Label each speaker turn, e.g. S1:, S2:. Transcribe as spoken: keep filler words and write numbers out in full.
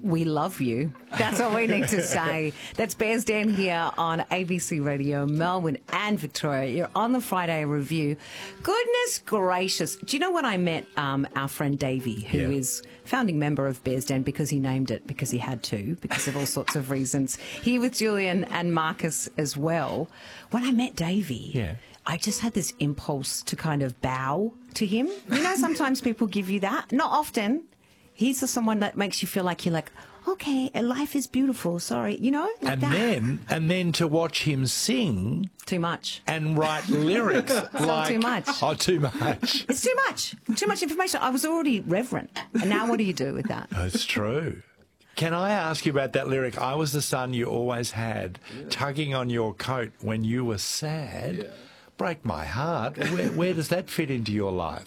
S1: we love you. That's all we need to say. That's Bears Den here on A B C Radio, Melbourne and Victoria. You're on the Friday Review. Goodness gracious. Do you know when I met um, our friend Davey, who
S2: Yeah.
S1: is founding member of Bears Den because he named it, because he had to, because of all sorts of reasons. Here with Julian and Marcus as well. When I met Davey,
S2: Yeah.
S1: I just had this impulse to kind of bow to him. You know, sometimes people give you that. Not often. He's the someone that makes you feel like you're like, okay, life is beautiful. Sorry, you know, like
S2: And
S1: that.
S2: then, and then to watch him sing
S1: Too much.
S2: and write lyrics like
S1: too much.
S2: Oh, too much.
S1: It's too much. Too much information. I was already reverent. And now what do you do with that?
S2: That's true. Can I ask you about that lyric? I was the son you always had, tugging on your coat when you were sad. Break my heart. Where, where does that fit into your life?